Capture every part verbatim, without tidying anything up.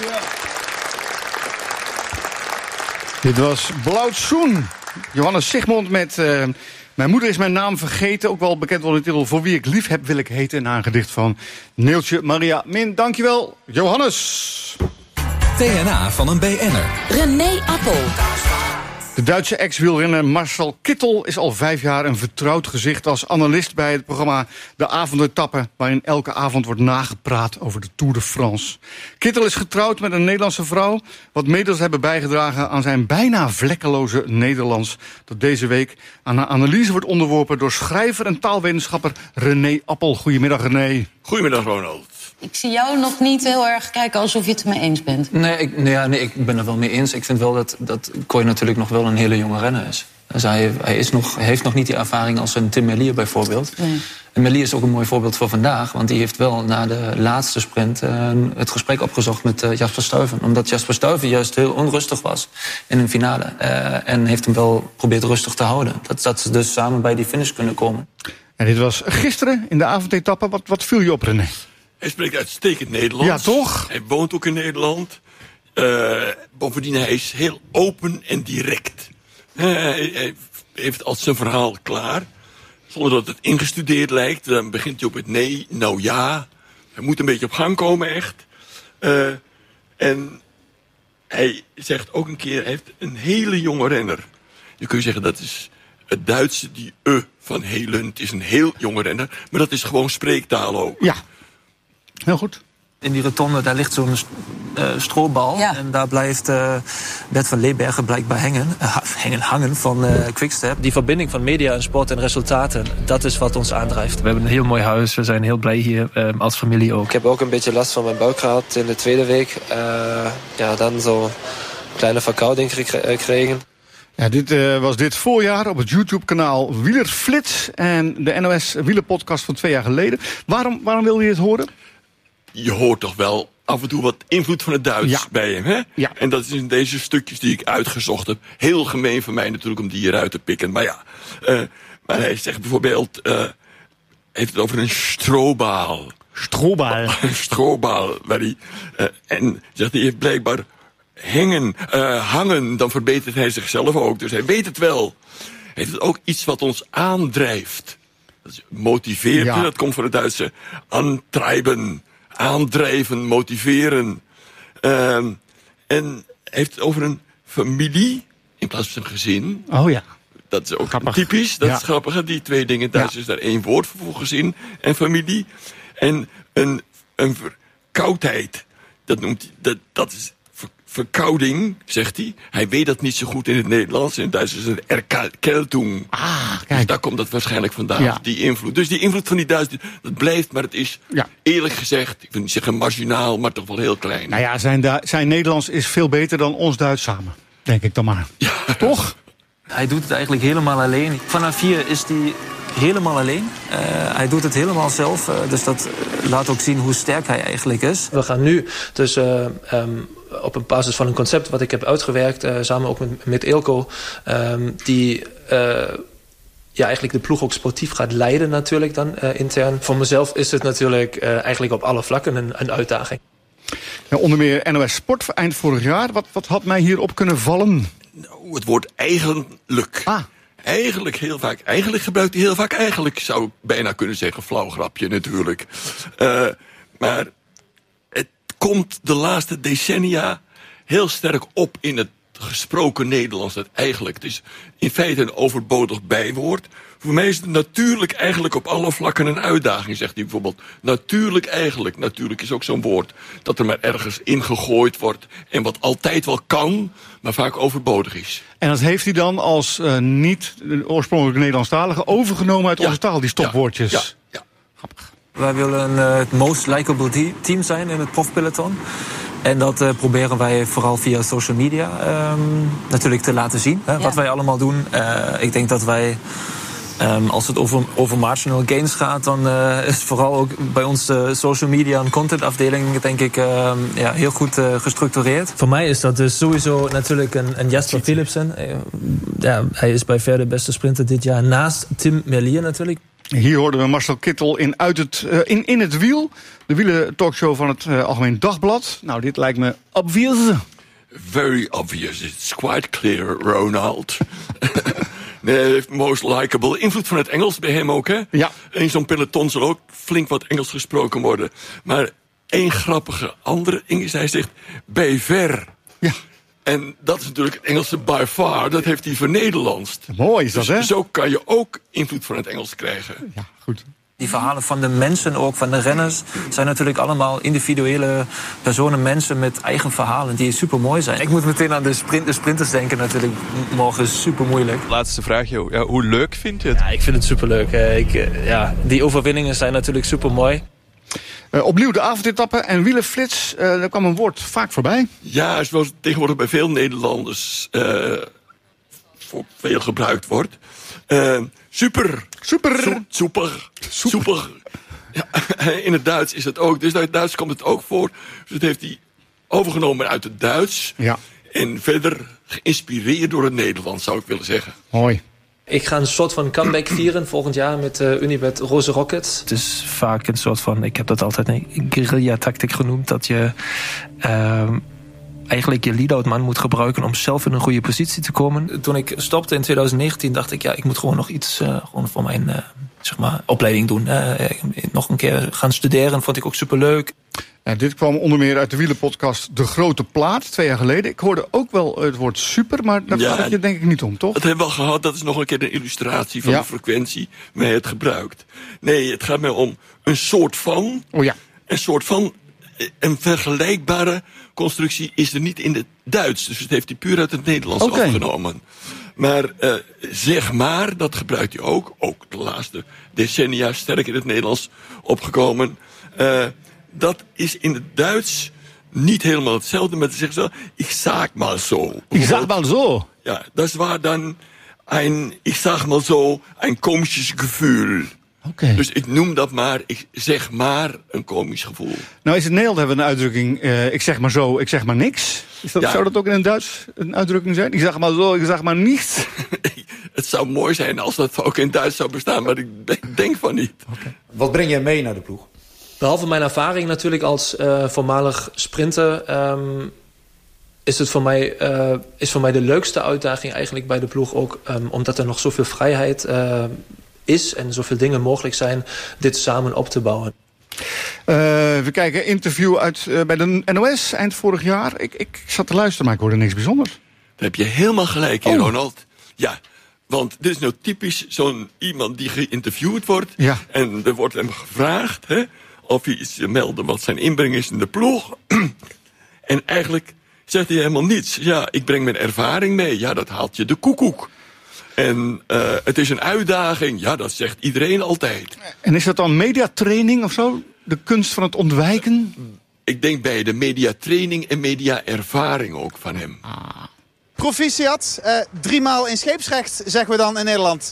Dankjewel. Dit was Blauwtsoen. Johannes Sigmond met uh, Mijn moeder is mijn naam vergeten. Ook wel bekend onder de titel Voor wie ik lief heb wil ik heten. Na een gedicht van Neeltje Maria Min. Dankjewel, Johannes. T N A van een B N'er. René Appel. De Duitse ex-wielrenner Marcel Kittel is al vijf jaar een vertrouwd gezicht als analist bij het programma De Avondetappe, waarin elke avond wordt nagepraat over de Tour de France. Kittel is getrouwd met een Nederlandse vrouw, wat mede hebben bijgedragen aan zijn bijna vlekkeloze Nederlands, dat deze week aan een analyse wordt onderworpen door schrijver en taalwetenschapper René Appel. Goedemiddag, René. Goedemiddag, Ronald. Ik zie jou nog niet heel erg kijken alsof je het ermee eens bent. Nee, ik, nee, ja, nee, ik ben er wel mee eens. Ik vind wel dat, dat Kooi natuurlijk nog wel een hele jonge renner is. Dus hij, hij, is nog, hij heeft nog niet die ervaring als een Tim Merlier bijvoorbeeld. Nee. En Merlier is ook een mooi voorbeeld voor vandaag. Want die heeft wel na de laatste sprint uh, het gesprek opgezocht met uh, Jasper Stuyven. Omdat Jasper Stuyven juist heel onrustig was in een finale. Uh, en heeft hem wel geprobeerd rustig te houden. Dat, dat ze dus samen bij die finish kunnen komen. En dit was gisteren in de avondetappe. Wat, wat viel je op, René? Hij spreekt uitstekend Nederlands. Ja, toch? Hij woont ook in Nederland. Uh, bovendien, hij is heel open en direct. Uh, hij, hij heeft al zijn verhaal klaar. Zonder dat het ingestudeerd lijkt. Dan begint hij op het nee, nou ja. Hij moet een beetje op gang komen, echt. Uh, en hij zegt ook een keer, hij heeft een hele jonge renner. Je kunt zeggen, dat is het Duitse, die e van Helen. Het is een heel jonge renner. Maar dat is gewoon spreektaal ook. Ja. Heel goed. In die rotonde, daar ligt zo'n uh, strobal. Ja. En daar blijft uh, Bert van Leeuwenbergen blijkbaar hangen, uh, hangen, hangen van uh, Quickstep. Die verbinding van media en sport en resultaten, dat is wat ons aandrijft. We hebben een heel mooi huis, we zijn heel blij hier, uh, als familie ook. Ik heb ook een beetje last van mijn buik gehad in de tweede week. Uh, ja, dan zo'n kleine verkouding gekregen. Ja, dit uh, was dit voorjaar op het YouTube-kanaal Wielerflits en de N O S Wielerpodcast van twee jaar geleden. Waarom, waarom wil je het horen? Je hoort toch wel af en toe wat invloed van het Duits ja. bij hem, hè? Ja. En dat is in deze stukjes die ik uitgezocht heb. Heel gemeen van mij natuurlijk om die hieruit te pikken. Maar ja, uh, maar hij zegt bijvoorbeeld, uh, heeft het over een strobaal. Strobaal. Een strobaal. Waar hij, uh, en zegt hij heeft blijkbaar hangen, uh, hangen, dan verbetert hij zichzelf ook. Dus hij weet het wel. Heeft het ook iets wat ons aandrijft. Dat is motiveert, ja. Dat komt van het Duitse antreiben. Aandrijven, motiveren. Uh, en heeft het over een familie in plaats van een gezin. Oh ja. Dat is ook grappig. Typisch, dat ja. is grappig. Die twee dingen, Duits ja. is daar één woord voor, voor gezin en familie. En een, een verkoudheid, dat noemt hij, dat, dat is ver, verkouding, zegt hij. Hij weet dat niet zo goed in het Nederlands. In het Duits is het erkältung. Ah, kijk. Dus daar komt dat waarschijnlijk vandaan, ja. die invloed. Dus die invloed van die Duits, dat blijft, maar het is ja. eerlijk gezegd, ik wil niet zeggen marginaal, maar toch wel heel klein. Nou ja, zijn, du- zijn Nederlands is veel beter dan ons Duits samen. Denk ik dan maar. Ja. Toch? Hij doet het eigenlijk helemaal alleen. Vanaf hier is hij helemaal alleen. Uh, hij doet het helemaal zelf. Uh, dus dat laat ook zien hoe sterk hij eigenlijk is. We gaan nu dus uh, um, op een basis van een concept wat ik heb uitgewerkt, uh, samen ook met, met Eelco, um, die uh, ja, eigenlijk de ploeg ook sportief gaat leiden natuurlijk dan uh, intern. Voor mezelf is het natuurlijk uh, eigenlijk op alle vlakken een, een uitdaging. Ja, onder meer N O S Sport eind vorig jaar. Wat, wat had mij hierop kunnen vallen? Nou, het woord eigenlijk. Ah. Eigenlijk heel vaak. Eigenlijk gebruikt hij heel vaak eigenlijk, zou ik bijna kunnen zeggen. Flauw grapje natuurlijk. Uh, maar het komt de laatste decennia heel sterk op in het gesproken Nederlands. Dat eigenlijk, het is in feite een overbodig bijwoord. Voor mij is het natuurlijk eigenlijk op alle vlakken een uitdaging, zegt hij bijvoorbeeld. Natuurlijk eigenlijk. Natuurlijk is ook zo'n woord dat er maar ergens ingegooid wordt. En wat altijd wel kan, maar vaak overbodig is. En dat heeft hij dan als uh, niet oorspronkelijk Nederlandstalige overgenomen uit ja. onze taal, die stopwoordjes. Ja, ja, ja. Grappig. Wij willen uh, het most likable team zijn in het profpeloton. En dat uh, proberen wij vooral via social media um, natuurlijk te laten zien. Hè, ja. Wat wij allemaal doen. Uh, ik denk dat wij, um, als het over, over marginal gains gaat, dan uh, is vooral ook bij ons de social media en content afdeling, denk ik, uh, ja, heel goed uh, gestructureerd. Voor mij is dat dus sowieso natuurlijk een, een Jasper Philipsen. Uh, ja, hij is bij ver de beste sprinter dit jaar, naast Tim Merlier natuurlijk. Hier hoorden we Marcel Kittel in, uit het, uh, in, in het Wiel. De wielen talkshow van het uh, Algemeen Dagblad. Nou, dit lijkt me obvious. Very obvious. It's quite clear, Ronald. Nee, most likable. Invloed van het Engels bij hem ook, hè? Ja. In zo'n peloton zal ook flink wat Engels gesproken worden. Maar één grappige andere Engels, hij zegt bij ver. Ja. En dat is natuurlijk het Engelse by far. Dat heeft hij vernederlandst. Mooi is dat, dus hè? Zo kan je ook invloed van het Engels krijgen. Ja, goed. Die verhalen van de mensen ook, van de renners, zijn natuurlijk allemaal individuele personen, mensen met eigen verhalen die super mooi zijn. Ik moet meteen aan de, sprint, de sprinters denken natuurlijk. Morgen is super moeilijk. Laatste vraag, joh. Ja, hoe leuk vind je het? Ja, ik vind het super leuk. Ik, ja, die overwinningen zijn natuurlijk super mooi. Uh, opnieuw de avondetappe en wielenflits. Uh, daar kwam een woord vaak voorbij. Ja, zoals tegenwoordig bij veel Nederlanders uh, voor veel gebruikt wordt. Uh, super. Super. Zo, super. Super. Ja, in het Duits is het ook. Dus uit het Duits komt het ook voor. Dus het heeft hij overgenomen uit het Duits. Ja. En verder geïnspireerd door het Nederlands, zou ik willen zeggen. Mooi. Ik ga een soort van comeback vieren volgend jaar met uh, Unibet Roze Rockets. Het is vaak een soort van, ik heb dat altijd een guerrilla-tactiek genoemd, dat je uh, eigenlijk je lead-out man moet gebruiken om zelf in een goede positie te komen. Toen ik stopte in twintig negentien dacht ik, ja, ik moet gewoon nog iets uh, gewoon voor mijn uh, zeg maar, opleiding doen. Uh, nog een keer gaan studeren, vond ik ook superleuk. Ja, dit kwam onder meer uit de wielenpodcast De Grote Plaat, twee jaar geleden. Ik hoorde ook wel het woord super, maar daar Ja, gaat het je denk ik niet om, toch? Dat hebben we al gehad, dat is nog een keer een illustratie van Ja. de frequentie waarmee het gebruikt. Nee, het gaat mij om een soort van... Oh ja. Een soort van... Een vergelijkbare constructie is er niet in het Duits. Dus het heeft hij puur uit het Nederlands Oké. afgenomen. Maar uh, zeg maar, dat gebruikt hij ook. Ook de laatste decennia sterk in het Nederlands opgekomen. Uh, dat is in het Duits niet helemaal hetzelfde. Maar het zegt zo, ik sag mal zo. Ik zag mal zo. Ja, dat was dan een, ik sag mal zo, een komisches gevoel. Oké. Dus ik noem dat maar, ik zeg maar, een komisch gevoel. Nou is het Nederland hebben we een uitdrukking, uh, ik zeg maar zo, ik zeg maar niks. Is dat, Ja. Zou dat ook in het Duits een uitdrukking zijn? Ik zeg maar zo, ik zeg maar niets. Het zou mooi zijn als dat ook in Duits zou bestaan, maar ik denk, denk van niet. Wat breng jij mee naar de ploeg? Behalve mijn ervaring natuurlijk als uh, voormalig sprinter, um, is het voor mij, uh, is voor mij de leukste uitdaging eigenlijk bij de ploeg ook, um, omdat er nog zoveel vrijheid uh, is en zoveel dingen mogelijk zijn, dit samen op te bouwen. Uh, we kijken, interview uit, uh, bij de N O S eind vorig jaar. Ik, ik zat te luisteren, maar ik hoorde niks bijzonders. Daar heb je helemaal gelijk in, Oh. Ronald. Ja, want dit is nou typisch zo'n iemand die geïnterviewd wordt. Ja. En er wordt hem gevraagd hè, of hij iets te melden wat zijn inbreng is in de ploeg. En eigenlijk zegt hij helemaal niets. Ja, ik breng mijn ervaring mee. Ja, dat haalt je de koekoek. En uh, het is een uitdaging. Ja, dat zegt iedereen altijd. En is dat dan mediatraining of zo? De kunst van het ontwijken? Ik denk bij de mediatraining en mediaervaring ook van hem. Proficiat, uh, driemaal in scheepsrecht, zeggen we dan in Nederland.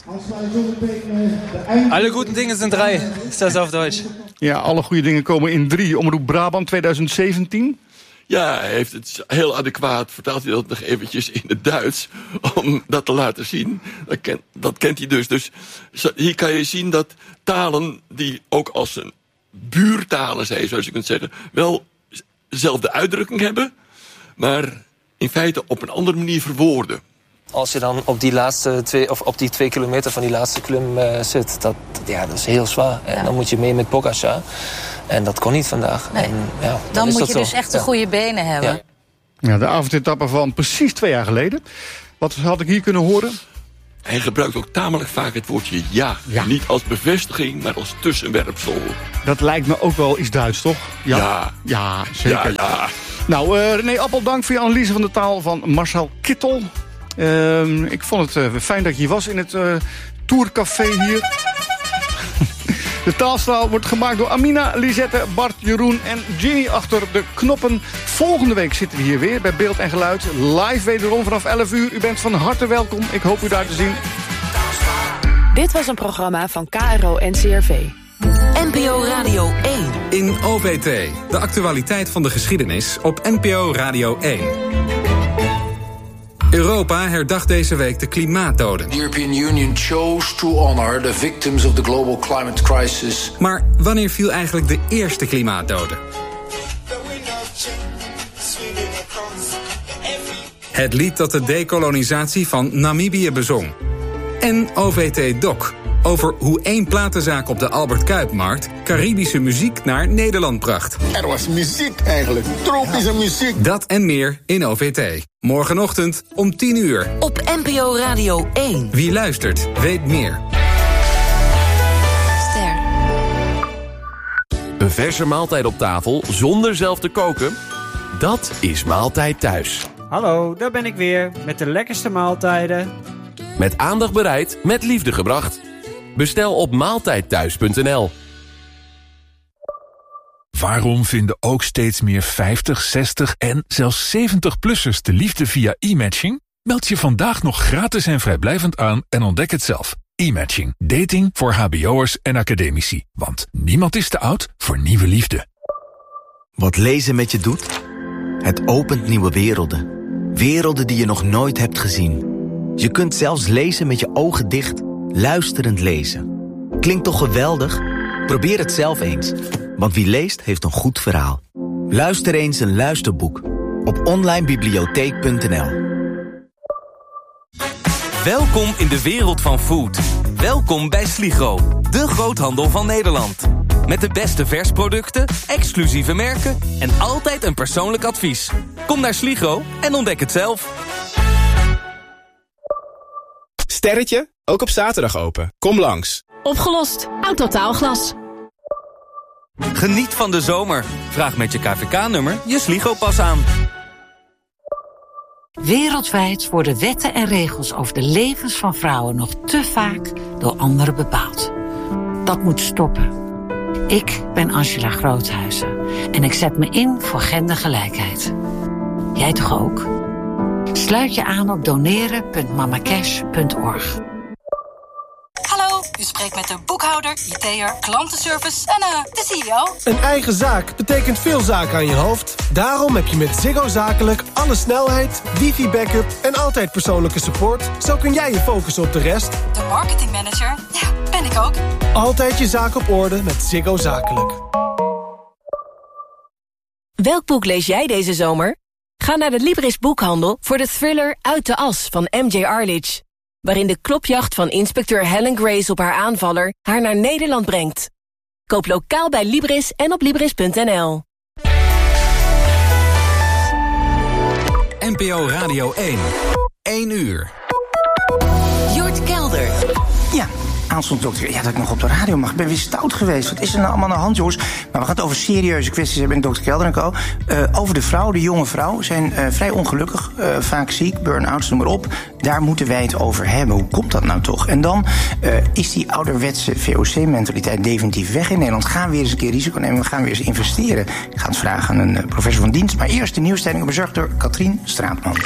Alle gute dingen zijn drei, is dat op Duits? Ja, alle goede dingen komen in drie. Omroep Brabant twintig zeventien. Ja, hij heeft het heel adequaat. Vertaalt hij dat nog eventjes in het Duits om dat te laten zien. Dat, ken, dat kent hij dus. Dus hier kan je zien dat talen die ook als een buurtalen zijn, zoals je kunt zeggen, wel dezelfde uitdrukking hebben, maar in feite op een andere manier verwoorden. Als je dan op die laatste twee, of op die twee kilometer van die laatste klim uh, zit, dat, ja, dat is heel zwaar. En Ja. dan moet je mee met Pogačar. En dat kon niet vandaag. Nee. En, ja, dan Dan is moet dat je zo. dus echt de Ja. goede benen hebben. Ja. Ja, de avondetappe van precies twee jaar geleden. Wat had ik hier kunnen horen? Hij gebruikt ook tamelijk vaak het woordje ja. Ja. Niet als bevestiging, maar als tussenwerpsel. Dat lijkt me ook wel iets Duits, toch? Ja. Ja, zeker. Ja, ja. Nou, uh, René Appel, dank voor je analyse van de taal van Marcel Kittel. Uh, ik vond het uh, fijn dat je hier was in het uh, Tourcafé hier. De taalstraal wordt gemaakt door Amina, Lisette, Bart, Jeroen en Ginny achter de knoppen. Volgende week zitten we hier weer bij Beeld en Geluid. Live wederom vanaf elf uur. U bent van harte welkom. Ik hoop u daar te zien. Dit was een programma van K R O N C R V. N P O Radio één. In O V T, de actualiteit van de geschiedenis op N P O Radio één. Europa herdacht deze week de klimaatdoden. The European Union chose to honor the victims of the global climate crisis. Maar wanneer viel eigenlijk de eerste klimaatdode? Het lied dat de dekolonisatie van Namibië bezong. En O V T Doc, over hoe één platenzaak op de Albert Kuipmarkt Caribische muziek naar Nederland bracht. Er was muziek eigenlijk, tropische muziek. Dat en meer in O V T. Morgenochtend om tien uur. Op N P O Radio één. Wie luistert, weet meer. Ster. Een verse maaltijd op tafel zonder zelf te koken? Dat is Maaltijd Thuis. Hallo, daar ben ik weer met de lekkerste maaltijden. Met aandacht bereid, met liefde gebracht. Bestel op maaltijdthuis punt n l. Waarom vinden ook steeds meer vijftig, zestig en zelfs zeventig-plussers de liefde via e-matching? Meld je vandaag nog gratis en vrijblijvend aan en ontdek het zelf. E-matching. Dating voor hbo'ers en academici. Want niemand is te oud voor nieuwe liefde. Wat lezen met je doet? Het opent nieuwe werelden. Werelden die je nog nooit hebt gezien. Je kunt zelfs lezen met je ogen dicht, luisterend lezen. Klinkt toch geweldig? Probeer het zelf eens. Want wie leest, heeft een goed verhaal. Luister eens een luisterboek. Op online bibliotheek punt n l. Welkom in de wereld van food. Welkom bij Sligro, de groothandel van Nederland. Met de beste versproducten, exclusieve merken en altijd een persoonlijk advies. Kom naar Sligro en ontdek het zelf. Sterretje, ook op zaterdag open. Kom langs. Opgelost. Autotaalglas. Geniet van de zomer. Vraag met je K V K-nummer je Sligro-pas aan. Wereldwijd worden wetten en regels over de levens van vrouwen nog te vaak door anderen bepaald. Dat moet stoppen. Ik ben Angela Groothuizen en ik zet me in voor gendergelijkheid. Jij toch ook? Sluit je aan op doneren punt mamacash punt org. Hallo, u spreekt met de boekhouder, I T'er, klantenservice en uh, de C E O. Een eigen zaak betekent veel zaken aan je hoofd. Daarom heb je met Ziggo Zakelijk alle snelheid, wifi-backup en altijd persoonlijke support. Zo kun jij je focussen op de rest. De marketingmanager, ja, ben ik ook. Altijd je zaak op orde met Ziggo Zakelijk. Welk boek lees jij deze zomer? Ga naar de Libris Boekhandel voor de thriller Uit de As van M J Arledge, waarin de klopjacht van inspecteur Helen Grace op haar aanvaller haar naar Nederland brengt. Koop lokaal bij Libris en op libris punt n l. N P O Radio één. één uur. Jort Kelder. Ja, aanstond dokter. Ja, dat ik nog op de radio mag. Ik ben weer stout geweest. Wat is er nou allemaal aan de hand, jongens? Maar we gaan het over serieuze kwesties hebben in dokter Kelder en Co. Uh, over de vrouw, de jonge vrouw. Zijn uh, vrij ongelukkig, uh, vaak ziek, burn-outs, noem maar op. Daar moeten wij het over hebben. Hoe komt dat nou toch? En dan uh, is die ouderwetse V O C-mentaliteit definitief weg in Nederland. Gaan we weer eens een keer risico nemen. We gaan weer eens investeren. Ik ga het vragen aan een uh, professor van dienst. Maar eerst de nieuwsstelling bezorgd door Katrien Straatman.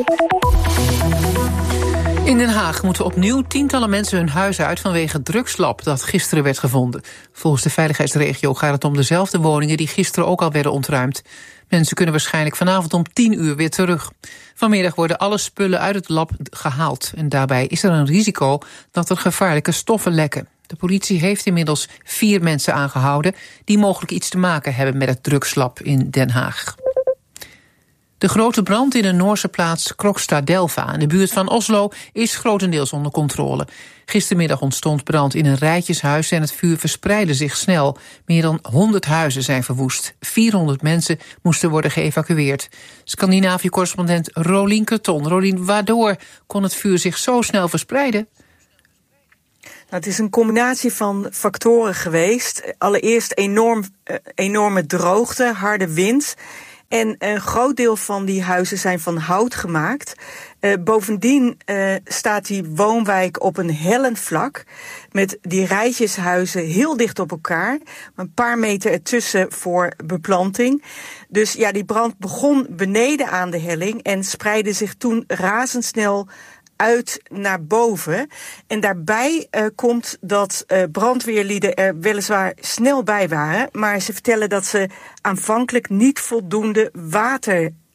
In Den Haag moeten opnieuw tientallen mensen hun huis uit vanwege drugslab dat gisteren werd gevonden. Volgens de veiligheidsregio gaat het om dezelfde woningen die gisteren ook al werden ontruimd. Mensen kunnen waarschijnlijk vanavond om tien uur weer terug. Vanmiddag worden alle spullen uit het lab gehaald. En daarbij is er een risico dat er gevaarlijke stoffen lekken. De politie heeft inmiddels vier mensen aangehouden die mogelijk iets te maken hebben met het drugslab in Den Haag. De grote brand in de Noorse plaats Krokstad-Delva in de buurt van Oslo is grotendeels onder controle. Gistermiddag ontstond brand in een rijtjeshuis en het vuur verspreidde zich snel. Meer dan honderd huizen zijn verwoest. vierhonderd mensen moesten worden geëvacueerd. Scandinavië-correspondent Rolien Kreton. Rolien, waardoor kon het vuur zich zo snel verspreiden? Nou, het is een combinatie van factoren geweest. Allereerst enorm, uh, enorme droogte, harde wind. En een groot deel van die huizen zijn van hout gemaakt. Uh, bovendien uh, staat die woonwijk op een hellend vlak, met die rijtjeshuizen heel dicht op elkaar, een paar meter ertussen voor beplanting. Dus ja, die brand begon beneden aan de helling en spreidde zich toen razendsnel uit naar boven. En daarbij uh, komt dat uh, brandweerlieden er weliswaar snel bij waren, maar ze vertellen dat ze aanvankelijk niet voldoende water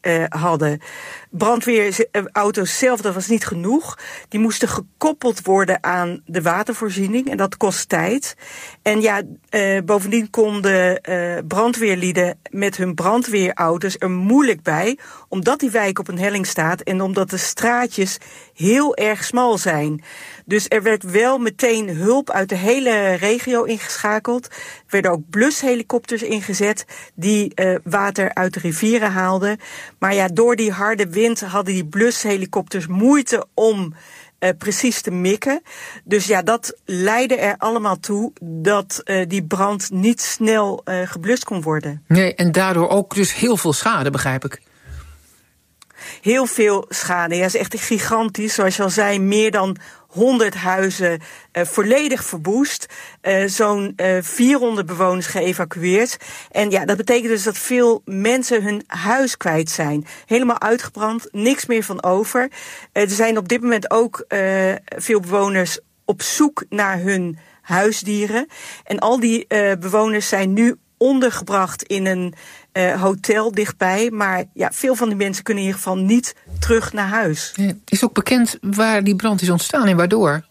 uh, hadden. Brandweerauto's zelf, dat was niet genoeg. Die moesten gekoppeld worden aan de watervoorziening en dat kost tijd. En ja, uh, bovendien konden uh, brandweerlieden met hun brandweerauto's er moeilijk bij, omdat die wijk op een helling staat en omdat de straatjes heel erg smal zijn. Dus er werd wel meteen hulp uit de hele regio ingeschakeld. Er werden ook blushelikopters ingezet die uh, water uit de rivieren haalden. Maar ja, door die harde wind hadden die blushelikopters moeite om uh, precies te mikken. Dus ja, dat leidde er allemaal toe dat uh, die brand niet snel uh, geblust kon worden. Nee, en daardoor ook dus heel veel schade, begrijp ik. Heel veel schade. Ja, is echt gigantisch. Zoals je al zei, meer dan honderd huizen uh, volledig verwoest. Uh, zo'n uh, vierhonderd bewoners geëvacueerd. En ja, dat betekent dus dat veel mensen hun huis kwijt zijn. Helemaal uitgebrand, niks meer van over. Uh, er zijn op dit moment ook uh, veel bewoners op zoek naar hun huisdieren. En al die uh, bewoners zijn nu ondergebracht in een uh, hotel dichtbij. Maar ja, veel van die mensen kunnen in ieder geval niet terug naar huis. Ja, is ook bekend waar die brand is ontstaan en waardoor?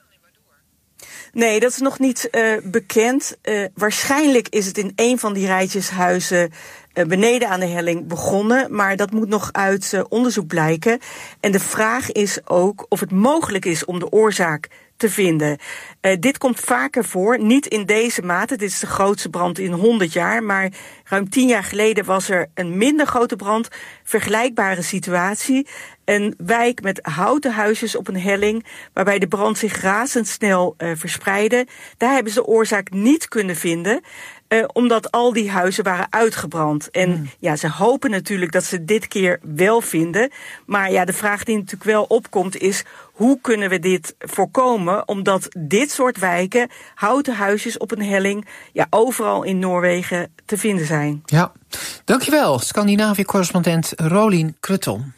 Nee, dat is nog niet uh, bekend. Uh, waarschijnlijk is het in een van die rijtjeshuizen uh, beneden aan de helling begonnen. Maar dat moet nog uit uh, onderzoek blijken. En de vraag is ook of het mogelijk is om de oorzaak te vinden. Uh, dit komt vaker voor, niet in deze mate. Dit is de grootste brand in honderd jaar. Maar ruim tien jaar geleden was er een minder grote brand. Vergelijkbare situatie. Een wijk met houten huisjes op een helling, waarbij de brand zich razendsnel uh, verspreidde. Daar hebben ze de oorzaak niet kunnen vinden, uh, omdat al die huizen waren uitgebrand. En mm. ja, ze hopen natuurlijk dat ze dit keer wel vinden. Maar ja, de vraag die natuurlijk wel opkomt is, hoe kunnen we dit voorkomen? Omdat dit soort wijken, houten huisjes op een helling, ja, overal in Noorwegen te vinden zijn. Ja, dankjewel, Scandinavië-correspondent Rolien Kreton.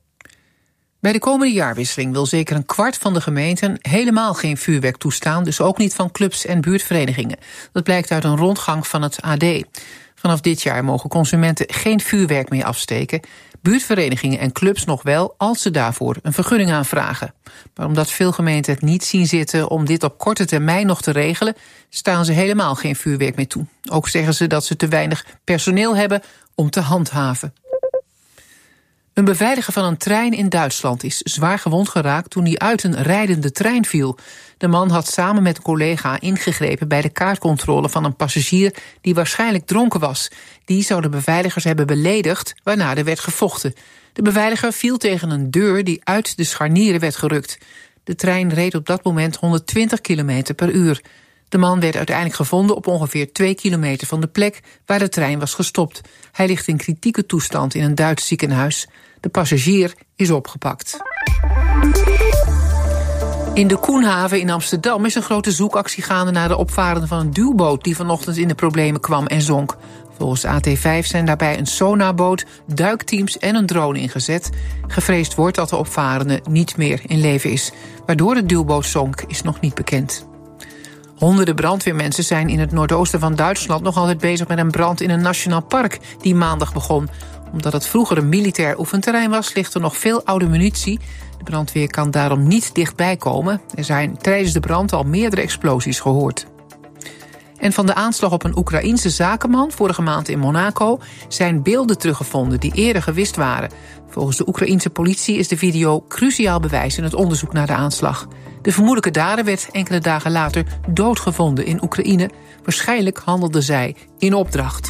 Bij de komende jaarwisseling wil zeker een kwart van de gemeenten helemaal geen vuurwerk toestaan, dus ook niet van clubs en buurtverenigingen. Dat blijkt uit een rondgang van het A D. Vanaf dit jaar mogen consumenten geen vuurwerk meer afsteken. Buurtverenigingen en clubs nog wel, als ze daarvoor een vergunning aanvragen. Maar omdat veel gemeenten het niet zien zitten om dit op korte termijn nog te regelen, staan ze helemaal geen vuurwerk meer toe. Ook zeggen ze dat ze te weinig personeel hebben om te handhaven. Een beveiliger van een trein in Duitsland is zwaar gewond geraakt toen hij uit een rijdende trein viel. De man had samen met een collega ingegrepen bij de kaartcontrole van een passagier die waarschijnlijk dronken was. Die zou de beveiligers hebben beledigd, waarna er werd gevochten. De beveiliger viel tegen een deur die uit de scharnieren werd gerukt. De trein reed op dat moment honderdtwintig kilometer per uur. De man werd uiteindelijk gevonden op ongeveer twee kilometer van de plek waar de trein was gestopt. Hij ligt in kritieke toestand in een Duits ziekenhuis. De passagier is opgepakt. In de Koenhaven in Amsterdam is een grote zoekactie gaande naar de opvarenden van een duwboot die vanochtend in de problemen kwam en zonk. Volgens A T vijf zijn daarbij een sonarboot, duikteams en een drone ingezet. Gevreesd wordt dat de opvarende niet meer in leven is. Waardoor de duwboot zonk is nog niet bekend. Honderden brandweermensen zijn in het noordoosten van Duitsland nog altijd bezig met een brand in een nationaal park die maandag begon. Omdat het vroeger een militair oefenterrein was, ligt er nog veel oude munitie. De brandweer kan daarom niet dichtbij komen. Er zijn tijdens de brand al meerdere explosies gehoord. En van de aanslag op een Oekraïense zakenman vorige maand in Monaco zijn beelden teruggevonden die eerder gewist waren. Volgens de Oekraïense politie is de video cruciaal bewijs in het onderzoek naar de aanslag. De vermoedelijke dader werd enkele dagen later doodgevonden in Oekraïne. Waarschijnlijk handelde zij in opdracht.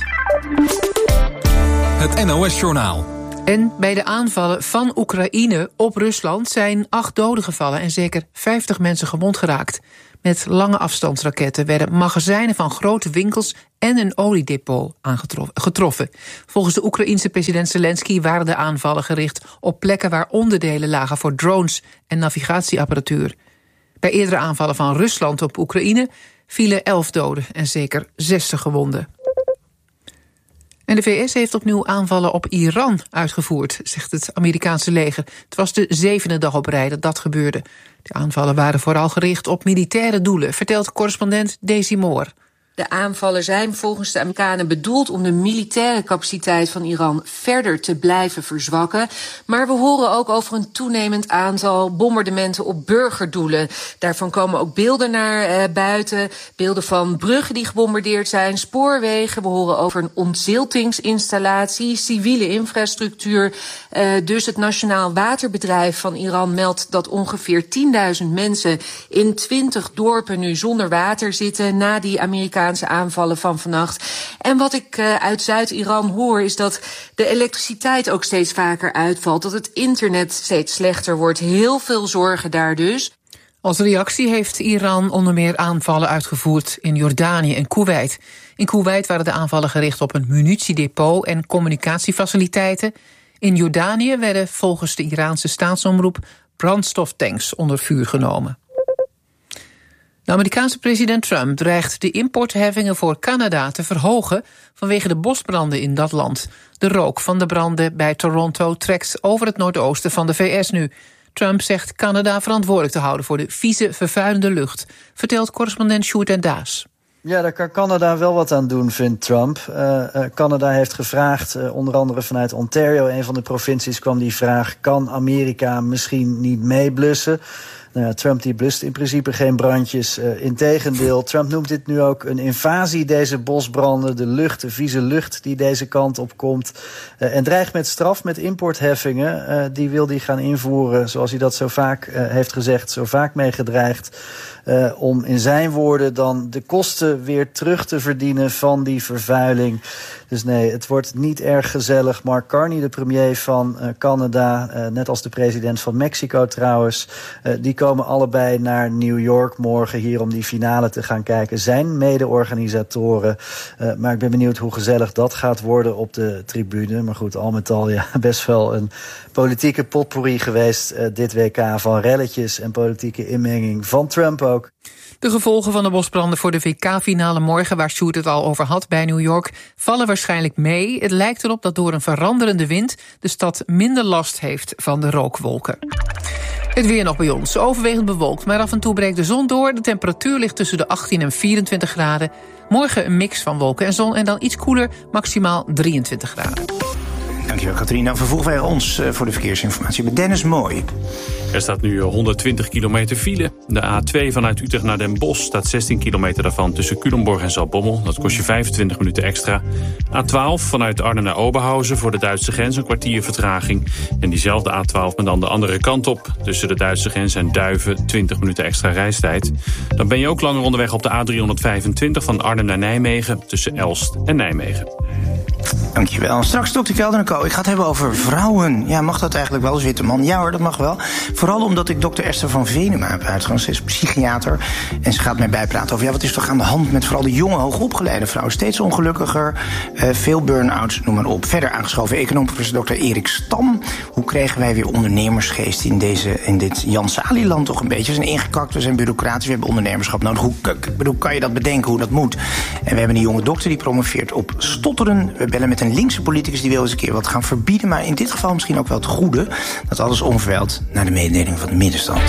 Het N O S-journaal. En bij de aanvallen van Oekraïne op Rusland zijn acht doden gevallen en zeker vijftig mensen gewond geraakt. Met lange afstandsraketten werden magazijnen van grote winkels en een oliedepot getroffen. Volgens de Oekraïense president Zelensky waren de aanvallen gericht op plekken waar onderdelen lagen voor drones en navigatieapparatuur. Bij eerdere aanvallen van Rusland op Oekraïne vielen elf doden en zeker zestig gewonden. En de V S heeft opnieuw aanvallen op Iran uitgevoerd, zegt het Amerikaanse leger. Het was de zevende dag op rij dat dat gebeurde. De aanvallen waren vooral gericht op militaire doelen, vertelt correspondent Daisy Moore. De aanvallen zijn volgens de Amerikanen bedoeld om de militaire capaciteit van Iran verder te blijven verzwakken. Maar we horen ook over een toenemend aantal bombardementen op burgerdoelen. Daarvan komen ook beelden naar uh, buiten. Beelden van bruggen die gebombardeerd zijn, spoorwegen. We horen over een ontziltingsinstallatie, civiele infrastructuur. Uh, dus het Nationaal Waterbedrijf van Iran meldt dat ongeveer tienduizend mensen in twintig dorpen nu zonder water zitten na die Amerikaanse aanvallen van vannacht. En wat ik uh, uit Zuid-Iran hoor is dat de elektriciteit ook steeds vaker uitvalt, dat het internet steeds slechter wordt. Heel veel zorgen daar dus. Als reactie heeft Iran onder meer aanvallen uitgevoerd in Jordanië en Koeweit. In Koeweit waren de aanvallen gericht op een munitiedepot en communicatiefaciliteiten. In Jordanië werden volgens de Iraanse staatsomroep brandstoftanks onder vuur genomen. De Amerikaanse president Trump dreigt de importheffingen voor Canada te verhogen vanwege de bosbranden in dat land. De rook van de branden bij Toronto trekt over het noordoosten van de V S nu. Trump zegt Canada verantwoordelijk te houden voor de vieze, vervuilende lucht, vertelt correspondent Sjoerd en Daas. Ja, daar kan Canada wel wat aan doen, vindt Trump. Uh, uh, Canada heeft gevraagd, uh, onder andere vanuit Ontario, een van de provincies, kwam die vraag: kan Amerika misschien niet meeblussen? Nou ja, Trump die blust in principe geen brandjes. Uh, integendeel, Trump noemt dit nu ook een invasie, deze bosbranden. De lucht, de vieze lucht die deze kant op komt. Uh, en dreigt met straf, met importheffingen. Uh, die wil hij gaan invoeren, zoals hij dat zo vaak uh, heeft gezegd, zo vaak mee gedreigd. Uh, om in zijn woorden dan de kosten weer terug te verdienen van die vervuiling. Dus nee, het wordt niet erg gezellig. Mark Carney, de premier van uh, Canada, uh, net als de president van Mexico trouwens, uh, die komen allebei naar New York morgen hier om die finale te gaan kijken. Zijn mede-organisatoren. Uh, maar ik ben benieuwd hoe gezellig dat gaat worden op de tribune. Maar goed, al met al ja, best wel een politieke potpourri geweest, uh, dit W K, van relletjes en politieke inmenging van Trump ook. De gevolgen van de bosbranden voor de W K-finale morgen, waar Sjoerd het al over had bij New York, vallen waarschijnlijk mee. Het lijkt erop dat door een veranderende wind de stad minder last heeft van de rookwolken. Het weer nog bij ons. Overwegend bewolkt, maar af en toe breekt de zon door. De temperatuur ligt tussen de achttien en vierentwintig graden. Morgen een mix van wolken en zon en dan iets koeler, maximaal drieëntwintig graden. Dankjewel, Katrien. Nou vervolgen wij ons uh, voor de verkeersinformatie met Dennis Mooi. Er staat nu honderdtwintig kilometer file. De A twee vanuit Utrecht naar Den Bosch staat zestien kilometer daarvan tussen Culemborg en Zaltbommel. Dat kost je vijfentwintig minuten extra. A twaalf vanuit Arnhem naar Oberhausen voor de Duitse grens een kwartier vertraging. En diezelfde A twaalf maar dan de andere kant op. Tussen de Duitse grens en Duiven twintig minuten extra reistijd. Dan ben je ook langer onderweg op de A driehonderdvijfentwintig van Arnhem naar Nijmegen tussen Elst en Nijmegen. Dankjewel. Straks dokter Kelder en Co. Ik ga het hebben over vrouwen. Ja, mag dat eigenlijk wel als witte man? Ja hoor, dat mag wel. Vooral omdat ik dokter Esther van Venema heb uitgenodigd. Ze is psychiater en ze gaat mij bijpraten over ja, wat is toch aan de hand met vooral de jonge, hoogopgeleide vrouwen. Steeds ongelukkiger, uh, veel burn-outs, noem maar op. Verder aangeschoven econoom-professor dokter Erik Stam. Hoe kregen wij weer ondernemersgeest in, deze, in dit Jan Salie-land toch een beetje? We zijn ingekakt, we zijn bureaucratisch, we hebben ondernemerschap nodig. Hoe, hoe kan je dat bedenken, hoe dat moet? En we hebben een jonge dokter die promoveert op stotteren. We bellen met een linkse politicus die wil eens een keer wat gaan verbieden, maar in dit geval misschien ook wel het goede, dat alles omverwijlt naar de mededeling van de middenstand.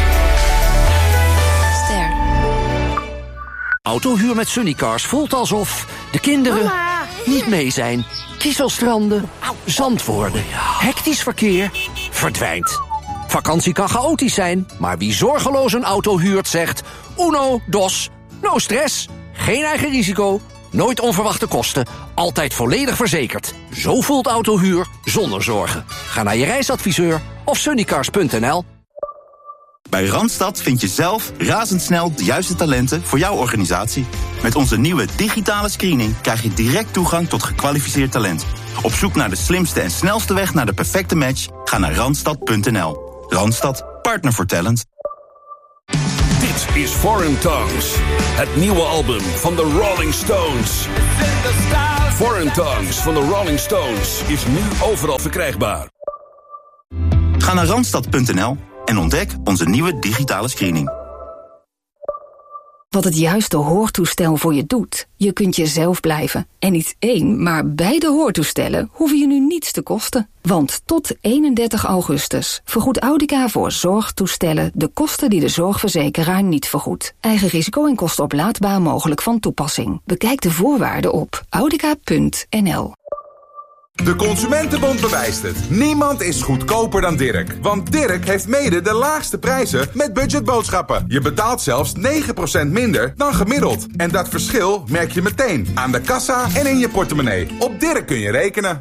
Ster. Autohuur met Sunnycars voelt alsof de kinderen Mama. niet mee zijn. Kieselstranden, zand worden, hectisch verkeer, verdwijnt. Vakantie kan chaotisch zijn, maar wie zorgeloos een auto huurt zegt uno, dos, no stress, geen eigen risico, nooit onverwachte kosten, altijd volledig verzekerd. Zo voelt autohuur zonder zorgen. Ga naar je reisadviseur of sunnycars punt n l. Bij Randstad vind je zelf razendsnel de juiste talenten voor jouw organisatie. Met onze nieuwe digitale screening krijg je direct toegang tot gekwalificeerd talent. Op zoek naar de slimste en snelste weg naar de perfecte match? Ga naar randstad punt n l. Randstad, partner voor talent. Dit is Foreign Tongues, het nieuwe album van de Rolling Stones. Foreign Tongues van de Rolling Stones is nu overal verkrijgbaar. Ga naar randstad punt n l en ontdek onze nieuwe digitale screening. wat het juiste hoortoestel voor je doet. Je kunt jezelf blijven. En niet één, maar beide hoortoestellen hoeven je nu niets te kosten. Want tot eenendertig augustus vergoedt Audica voor zorgtoestellen de kosten die de zorgverzekeraar niet vergoedt. Eigen risico en kosten oplaadbaar mogelijk van toepassing. Bekijk de voorwaarden op audica punt n l. De Consumentenbond bewijst het. Niemand is goedkoper dan Dirk. Want Dirk heeft mede de laagste prijzen met budgetboodschappen. Je betaalt zelfs negen procent minder dan gemiddeld. En dat verschil merk je meteen aan de kassa en in je portemonnee. Op Dirk kun je rekenen.